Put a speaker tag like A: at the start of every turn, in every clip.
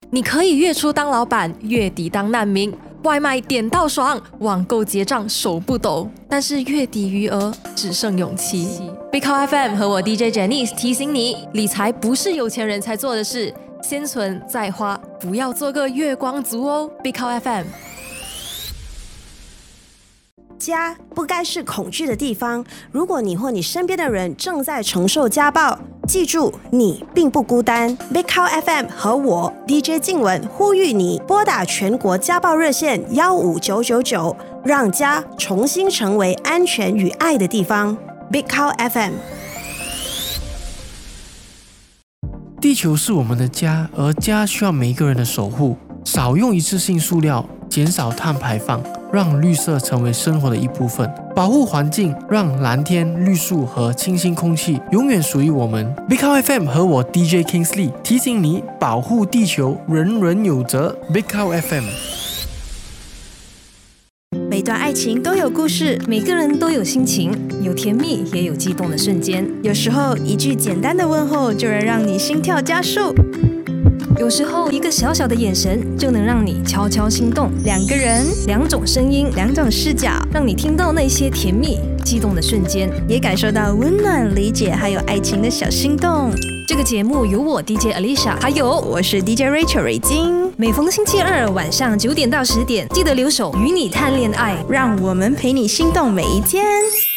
A: 你可以月初当老板，月底当难民，外卖点到爽，网购结账手不抖，但是月底余额只剩勇气。Big Cow FM 和我 DJ Janice 提醒你，理财不是有钱人才做的事，先存再花，不要做个月光族哦。Big Cow FM。
B: 家不该是恐惧的地方。如果你或你身边的人正在承受家暴，记住你并不孤单。Big Cow FM 和我 DJ 静雯呼吁你拨打全国家暴热线15999，让家重新成为安全与爱的地方。Big Cow FM。
C: 地球是我们的家，而家需要每一个人的守护。少用一次性塑料，减少碳排放，让绿色成为生活的一部分，保护环境，让蓝天、绿树和清新空气永远属于我们。Big Cow FM 和我 DJ Kingsley 提醒你，保护地球，人人有责。Big Cow FM。
B: 每段爱情都有故事，
D: 每个人都有心情，有甜蜜也有激动的瞬间。
B: 有时候一句简单的问候就能让你心跳加速，
D: 有时候一个小小的眼神就能让你悄悄心动。
B: 两个人，
D: 两种声音，
B: 两种视角，
D: 让你听到那些甜蜜激动的瞬间，
B: 也感受到温暖、理解还有爱情的小心动。
D: 这个节目由我 DJ Alicia 还有
B: 我是 DJ Rachel 瑞金，
D: 每逢星期二晚上9点到10点，记得留守与你谈恋爱，
B: 让我们陪你心动每一天。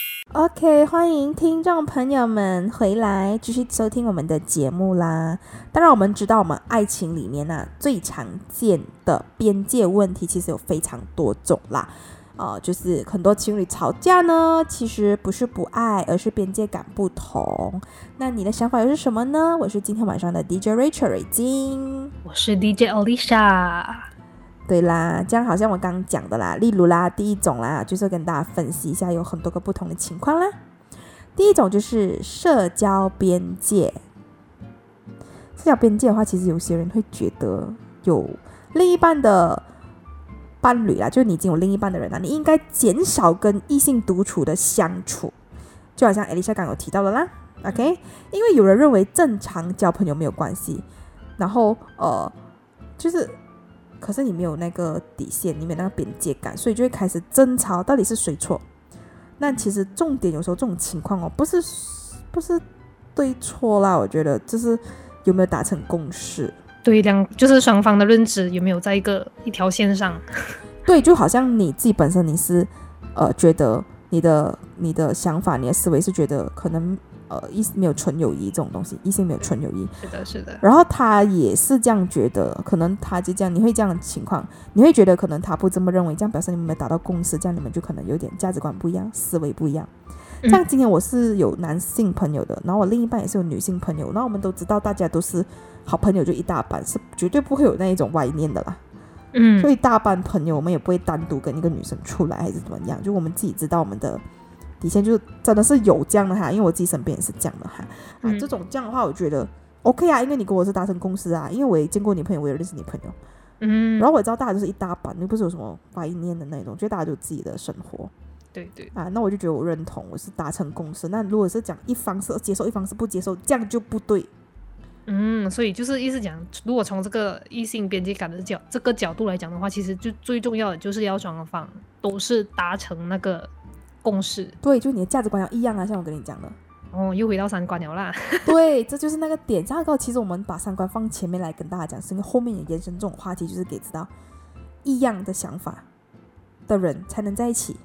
E: OK， 欢迎听众朋友们回来继续收听我们的节目啦。当然我们知道我们爱情里面最常见的边界问题其实有非常多种啦。就是很多情侣吵架呢，其实不是不爱，而是边界感不同。那你的想法又是什么呢？我是今天晚上的 DJ Rachel 瑞金，
D: 我是 DJ Alicia。
E: 对啦，这样好像我刚刚讲的啦，例如啦，第一种啦，就是跟大家分析一下有很多个不同的情况啦。第一种就是社交边界。社交边界的话，其实有些人会觉得有另一半的伴侣啦，就你已经有另一半的人啦，你应该减少跟异性独处的相处，就好像 Alicia 刚有提到的啦 ，OK？ 因为有人认为正常交朋友没有关系，然后就是可是你没有那个底线，你没有那个边界感，所以就会开始争吵，到底是谁错？那其实重点有时候这种情况不是对错啦，我觉得就是有没有达成共识。
F: 对，就是双方的认知有没有在一条线上。
E: 对，就好像你自己本身你是觉得你的想法你的思维是觉得可能没有纯友谊这种东西，异性没有纯友谊，
F: 是的，
E: 然后他也是这样觉得，可能他就这样，你会这样的情况，你会觉得可能他不这么认为，这样表示你们没达到共识，这样你们就可能有点价值观不一样，思维不一样。像今天我是有男性朋友的，然后我另一半也是有女性朋友，然后我们都知道大家都是好朋友就一大半，是绝对不会有那一种歪念的啦。所以大半朋友我们也不会单独跟一个女生出来还是怎么样，就我们自己知道我们的底线，就是真的是有这样的哈，因为我自己身边也是这样的哈。这种这样的话我觉得 OK 啊，因为你跟我是达成共识啊，因为我也见过你朋友，我也认识你朋友，然后我也知道大家就是一大半，又不是有什么歪念的那种，就大家就有自己的生活。
F: 对
E: 那我就觉得我认同，我是达成共识。那如果是讲一方是接受，一方是不接受，这样就不对。
F: 所以就是意思讲，如果从这个异性边界感的这个角度来讲的话，其实就最重要的就是要双方都是达成那个共识。
E: 对，就你的价值观要一样啊，像我跟你讲的。
F: 又回到三观了啦。对，
E: 这就是那个点。这样其实我们把三观放前面来跟大家讲，是因为后面也延伸这种话题，就是给知道一样的想法的人才能在一起。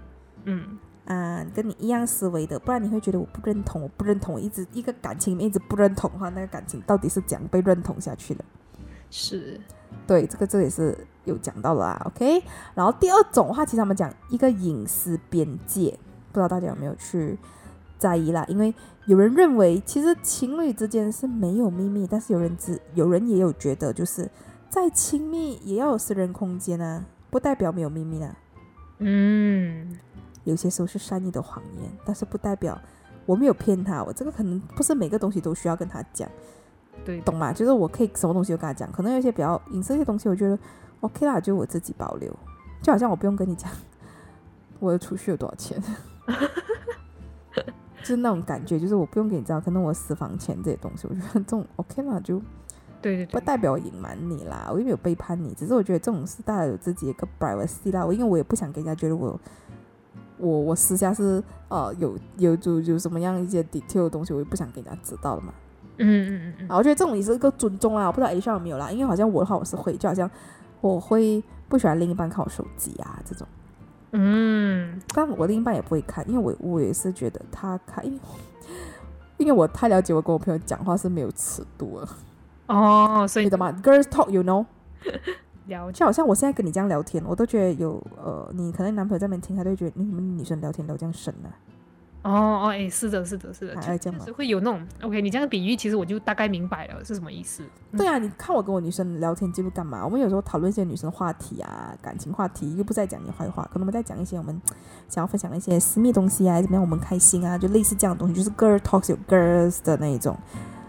E: 跟你一样思维的，不然你会觉得我不认同，我一个感情里面一直不认同的话，那个感情到底是怎样被认同下去的？
F: 是，
E: 对，这也是有讲到了啦 ，OK。然后第二种的话，其实他们讲一个隐私边界，不知道大家有没有去在意啦？因为有人认为其实情侣之间是没有秘密，但是有人也有觉得，就是再亲密也要有私人空间啊，不代表没有秘密啊。有些时候是善意的谎言，但是不代表我没有骗他，我这个可能不是每个东西都需要跟他讲，
F: 对，
E: 懂吗？就是我可以什么东西都跟他讲，可能有一些比较隐私的东西，我觉得 OK 啦，就我自己保留，就好像我不用跟你讲我的储蓄有多少钱，就是那种感觉，就是我不用给你知道，可能我私房钱这些东西，我觉得这种 OK 啦，就
F: 对对对，
E: 不代表我隐瞒你啦，我又没有背叛你，只是我觉得这种事大家有自己的一个 privacy 啦，因为我也不想给人家觉得我私下是有什么样一些 detail 的东西，我也不想给人家知道的嘛。我觉得这种也是一个尊重啦，我不知道 Alicia 有没有啦，因为好像我的话我是会，就好像我会不喜欢另一半看我手机啊这种。但我另一半也不会看，因为我也是觉得他看，因为我太了解我跟我朋友讲话是没有尺度了。
F: 哦，所以
E: 你懂吗 ？Girls talk, you know。
F: 了解。
E: 就好像我现在跟你这样聊天，我都觉得有你可能男朋友在那边听，他都会觉得你们女生聊天聊这样深啊。
F: 哎，是的，确实会有那种 OK， 你这样比喻，其实我就大概明白了是什么意思。
E: 对啊，你看我跟我女生聊天记录干嘛？我们有时候讨论一些女生的话题啊，感情话题，又不在讲你坏话，可能我们在讲一些我们想要分享的一些私密东西啊，怎么样我们开心啊，就类似这样的东西，就是 girl talks 有 girls 的那一种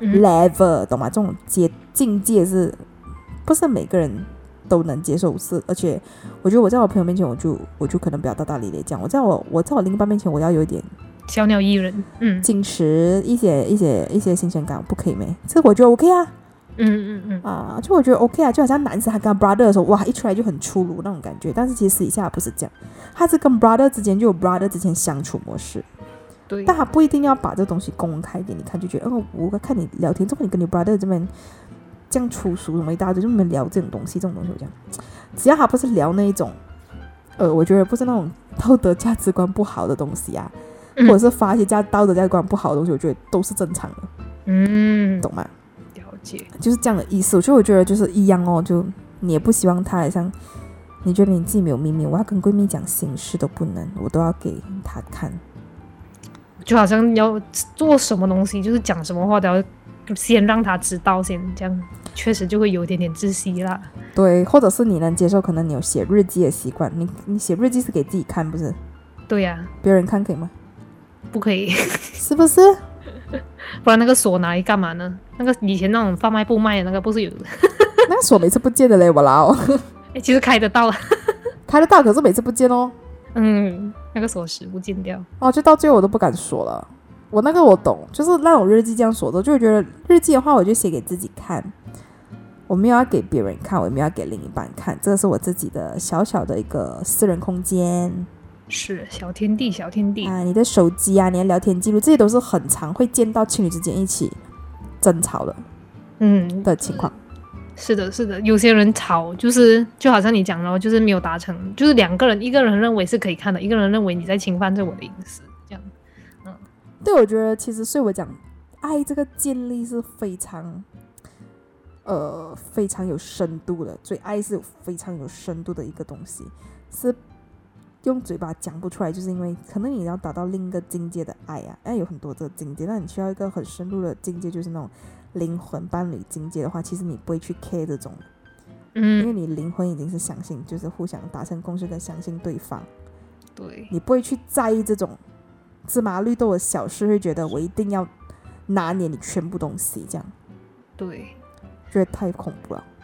E: level，懂吗？这种境界是不是每个人都能接受？是，而且我觉得我在我朋友面前，我就可能比较大大咧咧这样。我在我另一半面前，我要有一点
F: 小鸟依人，
E: 矜持一些新鲜感，不可以没？这我觉得 OK 啊。就我觉得 OK 啊，就好像男生他跟他 brother 的时候，哇，一出来就很粗鲁那种感觉，但是其实私底下不是这样，他是跟 brother 之间就有 brother 之间相处模式。
F: 对，
E: 但他不一定要把这东西公开给你看，就觉得我看你聊天，之后你跟你 brother 这边这样粗俗什么一大堆，就你们聊这种东西我这样，只要他不是聊那一种我觉得不是那种道德价值观不好的东西啊，或者是发一些道德价值观不好的东西，我觉得都是正常的。懂吗？
F: 了解，
E: 就是这样的意思。我觉得就是一样哦，就你也不希望他好像你觉得你自己没有秘密，我要跟闺蜜讲心事都不能，我都要给他看，
F: 就好像要做什么东西，就是讲什么话都要先让他知道先，这样确实就会有点窒息啦。
E: 对，或者是你能接受，可能你有写日记的习惯，你写日记是给自己看，不是？
F: 对呀，
E: 别人看可以吗？
F: 不可以，
E: 是不是？
F: 不然那个锁拿来干嘛呢？那个以前那种贩卖部卖的那个不是有的？
E: 那个锁每次不见的嘞，我老。
F: 其实开得到，
E: 开得到，可是每次不见哦。
F: 那个锁匙不见掉。
E: 就到最后我都不敢锁了。我那个我懂，就是那种日记这样锁的，就会觉得日记的话，我就写给自己看，我没有要给别人看，我也没有要给另一半看，这是我自己的小小的一个私人空间。
F: 是小天地
E: 啊！你的手机啊，你的聊天记录，这些都是很常会见到情侣之间一起争吵的，的情况。
F: 是的，有些人吵就好像你讲的，就是没有达成，就是两个人，一个人认为是可以看的，一个人认为你在侵犯着我的隐私，这样。
E: 对，我觉得其实所以我讲，爱这个建立是非常有深度的，所以爱是非常有深度的一个东西，是用嘴巴讲不出来，就是因为可能你要达到另一个境界的爱啊，爱有很多这个境界，那你需要一个很深入的境界，就是那种灵魂伴侣境界的话，其实你不会去 care 这种，因为你灵魂已经是相信，就是互相达成共识跟相信对方，
F: 对，
E: 你不会去在意这种芝麻绿豆的小事，会觉得我一定要拿捏你全部东西，这样，
F: 对，
E: 觉得太恐怖了。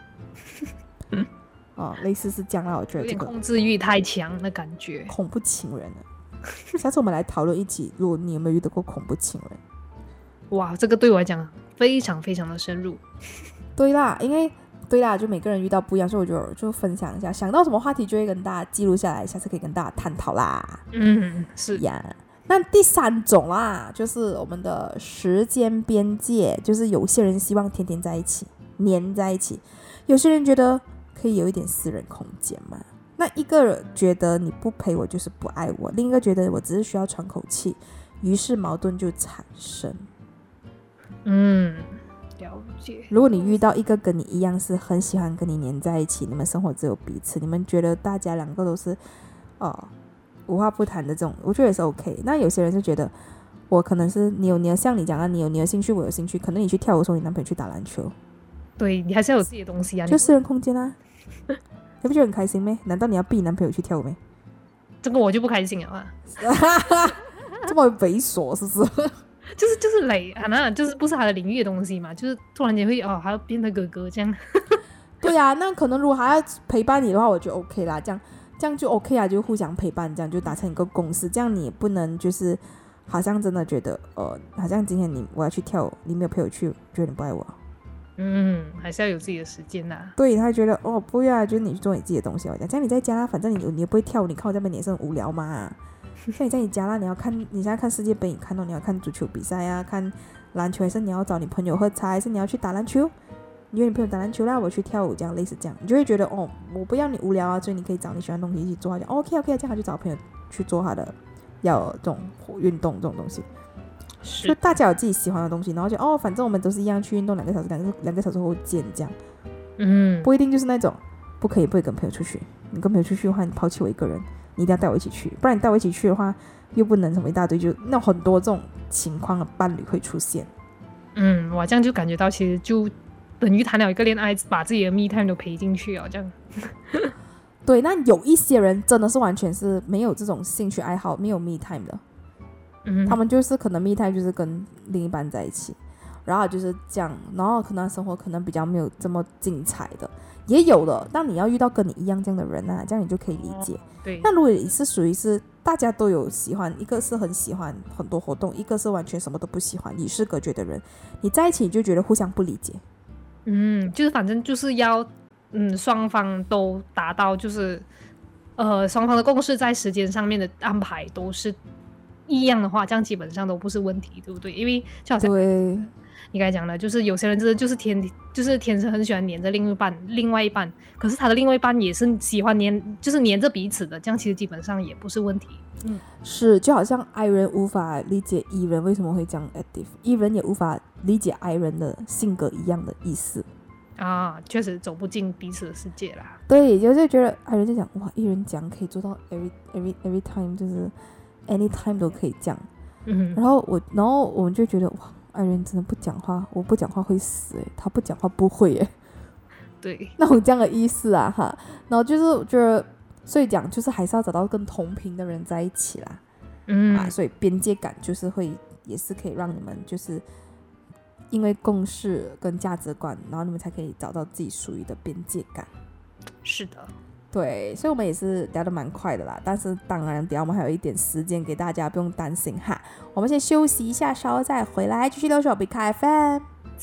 E: 类似是这样啦，我觉得
F: 有点控制欲太强的感觉，
E: 恐怖情人下次我们来讨论一起，如果你有没有遇到过恐怖情人？
F: 哇，这个对我来讲非常非常的深入。
E: 对啦，因为就每个人遇到不一样，所以我就分享一下，想到什么话题就会跟大家记录下来，下次可以跟大家探讨啦。
F: 是
E: 呀。那第3种啦，就是我们的时间边界，就是有些人希望天天在一起，黏在一起，有些人觉得可以有一点私人空间嘛。那一个觉得你不陪我就是不爱我，另一个觉得我只是需要喘口气，于是矛盾就产生。
F: 了解。
E: 如果你遇到一个跟你一样是很喜欢跟你黏在一起，你们生活只有彼此，你们觉得大家两个都是无话不谈的这种，我觉得也是 OK。那有些人是觉得我可能是你有像你讲的，你有你的兴趣，我有兴趣，可能你去跳舞的时候，你男朋友去打篮球，
F: 对，你还是要有自己的东西啊，
E: 就私人空间啊。你不觉得很开心咩？难道你要逼你男朋友去跳舞咩？
F: 这个我就不开心了啊。
E: 这么猥琐是不是？
F: 就是累啊，那就是不是他的领域的东西嘛，就是突然间会还要变得哥哥这样。
E: 对啊，那可能如果还要陪伴你的话，我就 OK 啦，这样就 OK 啊，就互相陪伴，这样就达成一个共识，这样你也不能就是好像真的觉得好像今天我要去跳舞，你没有陪我去，觉得你不爱我。
F: 还是要有自己的时间啦。
E: 对，他觉得哦不要，就是你去做你自己的东西。我讲这样你在家啦，反正你也不会跳舞，你看我在那边也是很无聊嘛。所以你在你家啦，你现在看世界杯，你看到你要看足球比赛啊，看篮球，还是你要找你朋友喝茶，还是你要去打篮球？你约你朋友打篮球啦，我去跳舞，这样类似这样，你就会觉得哦，我不要你无聊啊，所以你可以找你喜欢的东西一起做。OK， 这样他就找朋友去做他的要这种运动这种东西。就大家有自己喜欢的东西，然后就反正我们都是一样去运动2个小时，两个小时后见这样。不一定就是那种不可以跟朋友出去，你跟朋友出去的话，你抛弃我一个人，你一定要带我一起去，不然你带我一起去的话，又不能什么一大堆，就那很多这种情况的伴侣会出现。
F: 我这样就感觉到其实就等于谈了一个恋爱，把自己的 me time 都陪进去这样。
E: 对，那有一些人真的是完全是没有这种兴趣爱好，没有 me time 的。他们就是可能 me time 就是跟另一半在一起，然后就是这样，然后可能生活可能比较没有这么精彩的，也有的。但你要遇到跟你一样这样的人啊，这样你就可以理解。
F: 对。
E: 那如果你是属于是大家都有喜欢，一个是很喜欢很多活动，一个是完全什么都不喜欢，与世隔绝的人，你在一起你就觉得互相不理解。
F: 就是反正就是要双方都达到，就是双方的共识在时间上面的安排都是一样的话，这样基本上都不是问题，对不对？因为就好像你刚才讲的，就是有些人真的就是天生很喜欢黏着另外一半，可是他的另外一半也是喜欢就是黏着彼此的，这样其实基本上也不是问题。
E: 是，就好像 I 人无法理解 E 人为什么会这样 active，E 人也无法理解 I 人的性格一样的意思
F: 啊，确实走不进彼此的世界啦。
E: 对，就是觉得 I 人就讲哇，E 人讲可以做到 every time， 就是 anytime 都可以讲。然后我们就觉得哇，I 人真的不讲话，我不讲话会死他不讲话不会
F: 对，
E: 那种这样的意思啊哈。然后就是我觉得。所以讲就是还是要找到跟同频的人在一起啦，所以边界感就是也是可以让你们就是因为共识跟价值观，然后你们才可以找到自己属于的边界感。
F: 是的，
E: 对，所以我们也是聊得蛮快的啦，但是当然等一下我们还有一点时间给大家，不用担心哈。我们先休息一下，稍后再回来继续留守 Big FM。